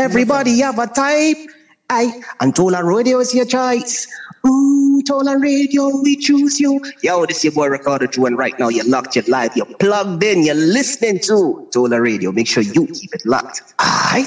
Everybody have a type. And Tola Radio is your choice. Tola Radio, we choose you. Yo, this is your boy Ricardo Drew, and right now you're locked, you're live, you're plugged in, you're listening to Tola Radio. Make sure you keep it locked. Aight.